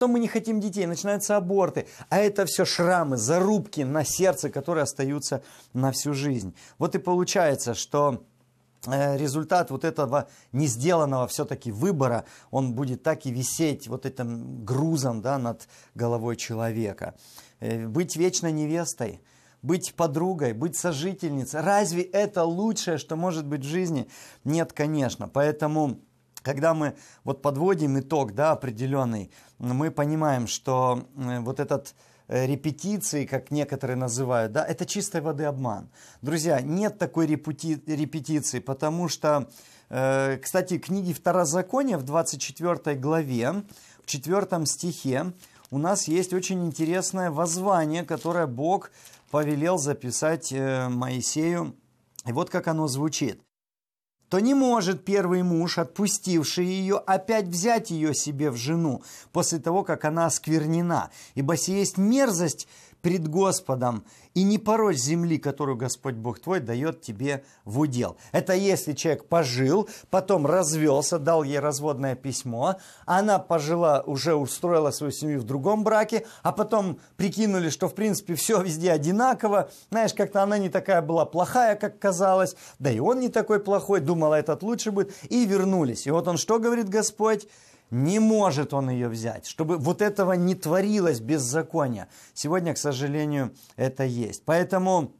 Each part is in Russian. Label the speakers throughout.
Speaker 1: мы не хотим детей, начинаются аборты. А это все шрамы, зарубки на сердце, которые остаются на всю жизнь. Вот и получается, что результат вот этого не сделанного все-таки выбора, он будет так и висеть вот этим грузом, да, над головой человека. Быть вечной невестой, быть подругой, быть сожительницей. Разве это лучшее, что может быть в жизни? Нет, конечно. Поэтому, когда мы вот подводим итог, да, определенный, мы понимаем, что вот этот репетиции, как некоторые называют, да, это чистой воды обман. Друзья, нет такой репетиции, потому что, кстати, в книге Второзакония в 24 главе, в 4 стихе у нас есть очень интересное воззвание, которое Бог повелел записать Моисею. И вот как оно звучит. «То не может первый муж, отпустивший ее, опять взять ее себе в жену после того, как она осквернена, ибо сие есть мерзость пред Господом, и не порочь земли, которую Господь Бог твой дает тебе в удел». Это если человек пожил, потом развелся, дал ей разводное письмо, она пожила, уже устроила свою семью в другом браке, а потом прикинули, что в принципе все везде одинаково, знаешь, как-то она не такая была плохая, как казалось, да и он не такой плохой, думала, этот лучше будет, и вернулись. И вот он что говорит Господь? Не может он ее взять, чтобы вот этого не творилось беззакония. Сегодня, к сожалению, это есть. Поэтому,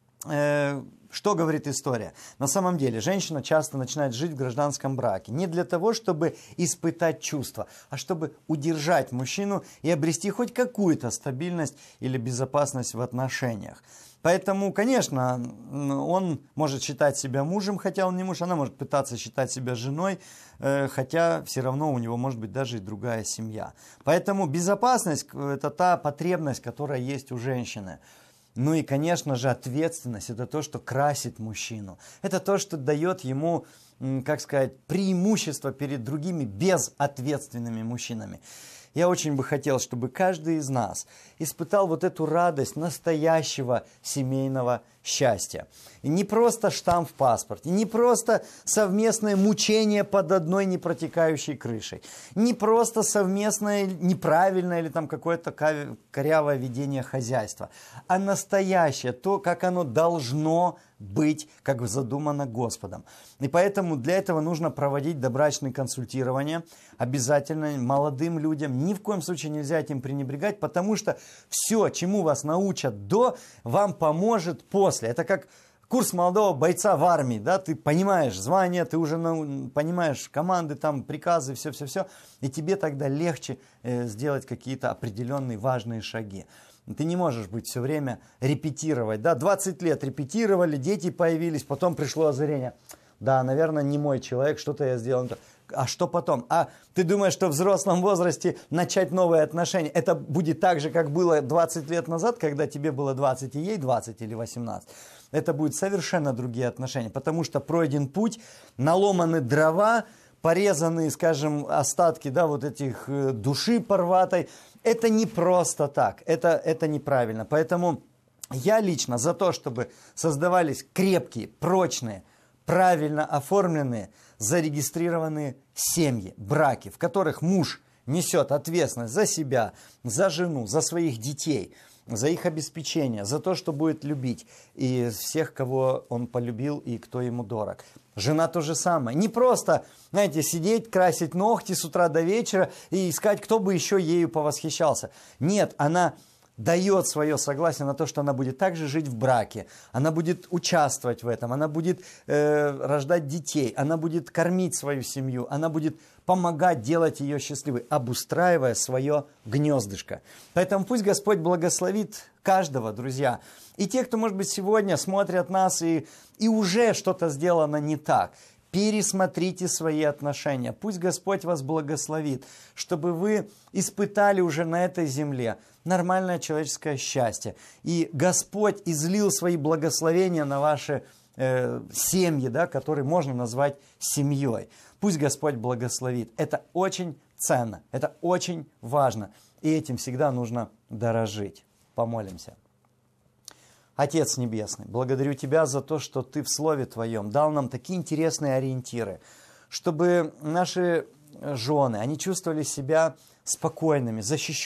Speaker 1: что говорит история? На самом деле, женщина часто начинает жить в гражданском браке не для того, чтобы испытать чувства, а чтобы удержать мужчину и обрести хоть какую-то стабильность или безопасность в отношениях. Поэтому, конечно, он может считать себя мужем, хотя он не муж, она может пытаться считать себя женой, хотя все равно у него может быть даже и другая семья. Поэтому безопасность – это та потребность, которая есть у женщины. Ну и, конечно же, ответственность – это то, что красит мужчину. Это то, что дает ему, как сказать, преимущество перед другими безответственными мужчинами. Я очень бы хотел, чтобы каждый из нас испытал вот эту радость настоящего семейного счастья. И не просто штамп в паспорте, не просто совместное мучение под одной непротекающей крышей, не просто совместное неправильное или там какое-то корявое ведение хозяйства, а настоящее, то, как оно должно быть, как задумано Господом. И поэтому для этого нужно проводить добрачные консультирования обязательно молодым людям. Ни в коем случае нельзя этим пренебрегать, потому что все, чему вас научат до, вам поможет после. Это как курс молодого бойца в армии, да, ты понимаешь звание, ты уже понимаешь команды, там, приказы, все-все-все, и тебе тогда легче сделать какие-то определенные важные шаги. Ты не можешь быть все время репетировать, да, 20 лет репетировали, дети появились, потом пришло озарение. Да, наверное, не мой человек, что-то я сделал. А что потом? А ты думаешь, что в взрослом возрасте начать новые отношения, это будет так же, как было 20 лет назад, когда тебе было 20 и ей 20 или 18? Это будут совершенно другие отношения, потому что пройден путь, наломаны дрова, порезанные, скажем, остатки, да, вот этих души порватой. Это не просто так, это неправильно. Поэтому я лично за то, чтобы создавались крепкие, прочные, правильно оформленные, зарегистрированные семьи, браки, в которых муж несет ответственность за себя, за жену, за своих детей, за их обеспечение, за то, что будет любить и всех, кого он полюбил и кто ему дорог. Жена то же самое. Не просто, знаете, сидеть, красить ногти с утра до вечера и искать, кто бы еще ею повосхищался. Нет, она дает свое согласие на то, что она будет также жить в браке, она будет участвовать в этом, она будет рождать детей, она будет кормить свою семью, она будет помогать делать ее счастливой, обустраивая свое гнездышко. Поэтому пусть Господь благословит каждого, друзья. И те, кто, может быть, сегодня смотрят нас и уже что-то сделано не так. Пересмотрите свои отношения. Пусть Господь вас благословит, чтобы вы испытали уже на этой земле нормальное человеческое счастье. И Господь излил свои благословения на ваши семьи, да, которые можно назвать семьей. Пусть Господь благословит. Это очень ценно, это очень важно. И этим всегда нужно дорожить. Помолимся. Отец Небесный, благодарю Тебя за то, что Ты в Слове Твоем дал нам такие интересные ориентиры, чтобы наши жены, они чувствовали себя спокойными, защищенными.